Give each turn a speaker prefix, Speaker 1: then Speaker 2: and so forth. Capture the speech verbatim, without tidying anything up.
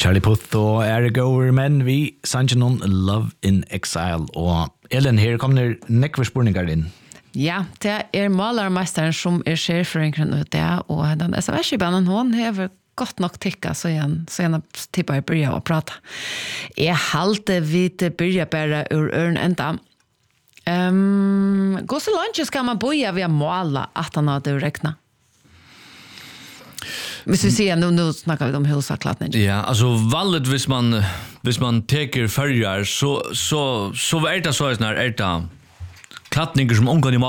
Speaker 1: Charlie Puth og Eric Gower, men vi sannsjer noen Love in Exile. Og Ellen, her kommer nekve spurningar inn.
Speaker 2: Ja, det er malermesteren som er sjefrøyngren ut det, og den S M S-banen, hun har godt nok tikka, så igjen, så igjen tipper jeg börja å prate. Jeg halte vidt börja bare ur øren enda. Um, gå så langt skal man boja via måla at han hadde rekna. Hvis vi sier, nu, nu snakker vi om husaklatning.
Speaker 3: Ja, alltså vallet hvis man hvis man teker följar så så så är det så här är det klattningar som omgår i